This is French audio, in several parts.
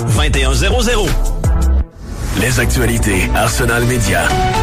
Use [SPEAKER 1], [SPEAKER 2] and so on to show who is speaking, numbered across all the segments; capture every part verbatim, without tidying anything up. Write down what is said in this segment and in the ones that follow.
[SPEAKER 1] vingt et un zéro zéro. Les actualités Arsenal Média.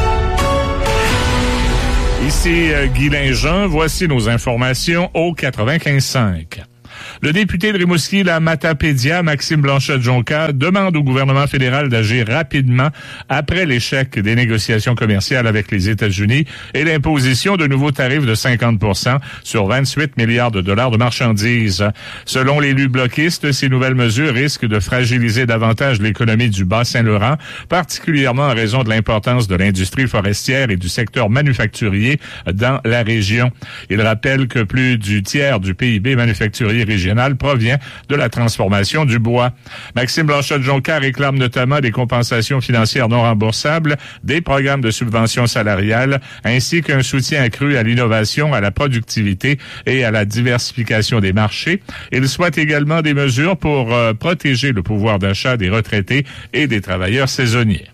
[SPEAKER 2] Ici euh, Guy Linjean, voici nos informations au quatre-vingt-quinze cinq. Le député de Rimouski, la Matapédia, Maxime Blanchette-Jonca, demande au gouvernement fédéral d'agir rapidement après l'échec des négociations commerciales avec les États-Unis et l'imposition de nouveaux tarifs de cinquante pour cent sur vingt-huit milliards de dollars de marchandises. Selon l'élu bloquiste, ces nouvelles mesures risquent de fragiliser davantage l'économie du Bas-Saint-Laurent, particulièrement en raison de l'importance de l'industrie forestière et du secteur manufacturier dans la région. Il rappelle que plus du tiers du P I B manufacturier régional provient de la transformation du bois. Maxime Blanchette-Jonca réclame notamment des compensations financières non remboursables, des programmes de subvention salariale, ainsi qu'un soutien accru à l'innovation, à la productivité et à la diversification des marchés. Il souhaite également des mesures pour euh, protéger le pouvoir d'achat des retraités et des travailleurs saisonniers.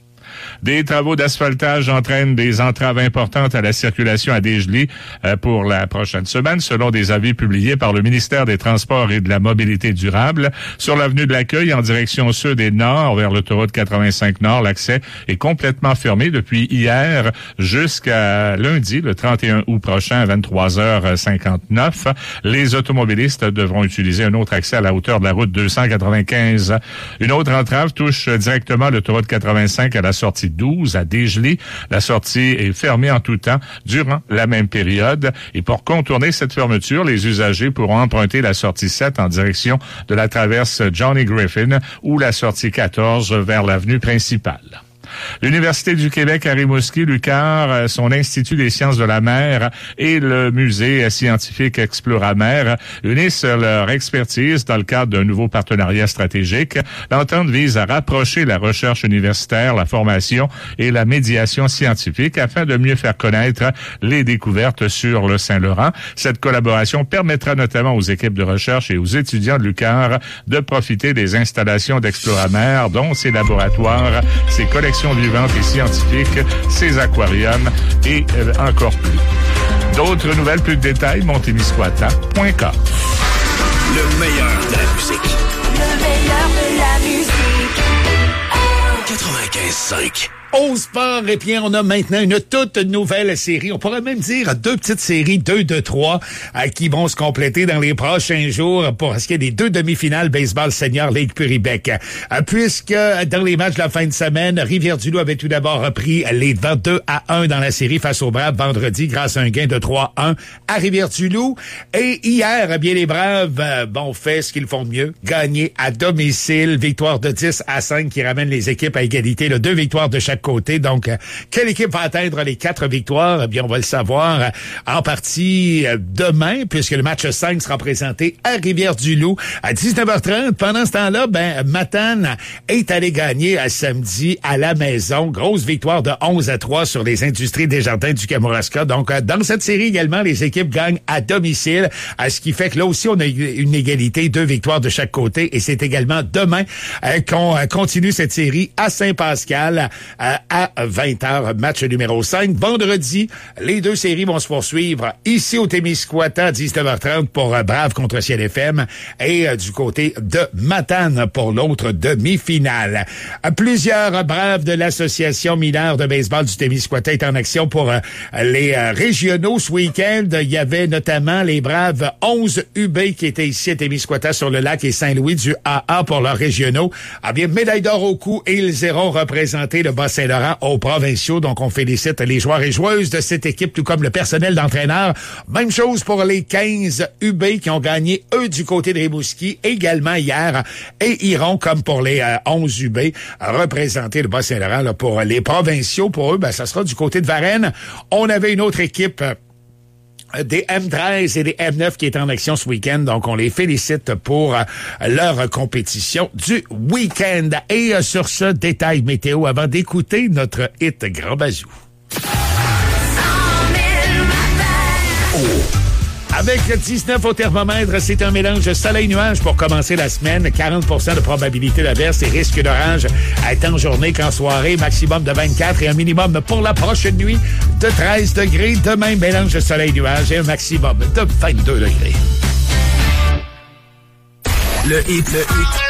[SPEAKER 2] Des travaux d'asphaltage entraînent des entraves importantes à la circulation à Desjely euh, pour la prochaine semaine, selon des avis publiés par le ministère des Transports et de la Mobilité durable. Sur l'avenue de l'Accueil, en direction sud et nord, vers l'autoroute quatre-vingt-cinq Nord, l'accès est complètement fermé depuis hier jusqu'à lundi, le trente et un août prochain, à vingt-trois heures cinquante-neuf. Les automobilistes devront utiliser un autre accès à la hauteur de la route deux cent quatre-vingt-quinze. Une autre entrave touche directement l'autoroute quatre-vingt-cinq à la sortie douze à Desjely. La sortie est fermée en tout temps durant la même période. Et pour contourner cette fermeture, les usagers pourront emprunter la sortie sept en direction de la traverse Johnny Griffin ou la sortie quatorze vers l'avenue principale. L'Université du Québec à Rimouski, l'U Q A R, son Institut des sciences de la mer et le musée scientifique Exploramer unissent leur expertise dans le cadre d'un nouveau partenariat stratégique. L'entente vise à rapprocher la recherche universitaire, la formation et la médiation scientifique afin de mieux faire connaître les découvertes sur le Saint-Laurent. Cette collaboration permettra notamment aux équipes de recherche et aux étudiants de l'U Q A R de profiter des installations d'Exploramer, dont ses laboratoires, ses collections vivantes et scientifiques, ses aquariums et euh, encore plus. D'autres nouvelles, plus de détails, montemisquata point com.
[SPEAKER 1] Le meilleur de la musique.
[SPEAKER 3] Le meilleur de la musique.
[SPEAKER 1] quatre-vingt-quinze cinq.
[SPEAKER 4] Au sport, et bien, on a maintenant une toute nouvelle série. On pourrait même dire deux petites séries, deux de trois, euh, qui vont se compléter dans les prochains jours pour ce qui est des deux demi-finales baseball senior Ligue Puribec. Euh, puisque dans les matchs de la fin de semaine, Rivière-du-Loup avait tout d'abord repris les vingt-deux à un dans la série face aux Braves vendredi grâce à un gain de trois à un à Rivière-du-Loup. Et hier, eh bien, les Braves, euh, bon, fait ce qu'ils font de mieux. Gagner à domicile, victoire de dix à cinq qui ramène les équipes à égalité. Là, deux victoires de chaque côté. Donc, euh, quelle équipe va atteindre les quatre victoires? Eh bien, on va le savoir euh, en partie euh, demain, puisque le match cinq sera présenté à Rivière-du-Loup à dix-neuf heures trente. Pendant ce temps-là, ben, Matane est allé gagner à samedi à la maison. Grosse victoire de onze à trois sur les Industries Desjardins du Kamouraska. Donc, euh, dans cette série également, les équipes gagnent à domicile, à ce qui fait que là aussi, on a une égalité, deux victoires de chaque côté. Et c'est également demain euh, qu'on euh, continue cette série à Saint-Pascal euh, à vingt heures, match numéro cinq. Vendredi, les deux séries vont se poursuivre ici au Témiscouata à dix-neuf heures trente pour euh, Brave contre Ciel F M et euh, du côté de Matane pour l'autre demi-finale. Euh, plusieurs Braves de l'Association mineure de baseball du Témiscouata est en action pour euh, les euh, régionaux ce week-end. Il y avait notamment les Braves onze U B qui étaient ici à Témiscouata sur le lac et Saint-Louis du A A pour leurs régionaux. Ah bien, médaille d'or au cou et ils iront représenter le Bas-Saint-Laurent aux provinciaux. Donc, on félicite les joueurs et joueuses de cette équipe, tout comme le personnel d'entraîneur. Même chose pour les quinze U B qui ont gagné, eux, du côté de Rimouski, également hier, et iront, comme pour les euh, onze U B, représenter le Bas-Saint-Laurent là, pour les provinciaux. Pour eux, ben, ça sera du côté de Varennes. On avait une autre équipe euh, des M treize et des M neuf qui est en action ce week-end. Donc, on les félicite pour euh, leur compétition du week-end. Et euh, sur ce détail météo, avant d'écouter notre hit Grand Bazou. Avec dix-neuf au thermomètre, c'est un mélange soleil-nuage pour commencer la semaine. quarante pour cent de probabilité d'averse et risque d'orage tant en journée qu'en soirée. Maximum de vingt-quatre et un minimum pour la prochaine nuit de treize degrés. Demain, mélange soleil-nuage et un maximum de vingt-deux degrés.
[SPEAKER 1] Le hit, le hit.